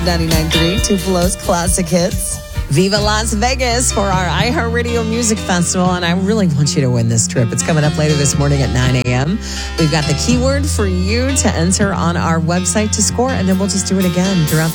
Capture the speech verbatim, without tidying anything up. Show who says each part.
Speaker 1: ninety-nine point three, Tupelo's Classic Hits. Viva Las Vegas for our iHeartRadio Music Festival. And I really want you to win this trip. It's coming up later this morning at nine a.m. We've got the keyword for you to enter on our website to score, and then we'll just do it again throughout